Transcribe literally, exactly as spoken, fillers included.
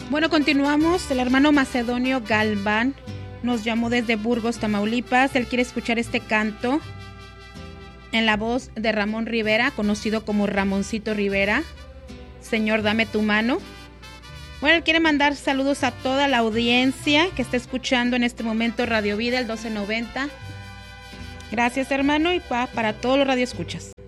Bueno, continuamos. El hermano Macedonio Galván nos llamó desde Burgos, Tamaulipas. Él quiere escuchar este canto en la voz de Ramón Rivera, conocido como Ramoncito Rivera. Señor, dame tu mano. Bueno, él quiere mandar saludos a toda la audiencia que está escuchando en este momento Radio Vida, el doce noventa. Gracias, hermano, y pa, para todos los radioescuchas.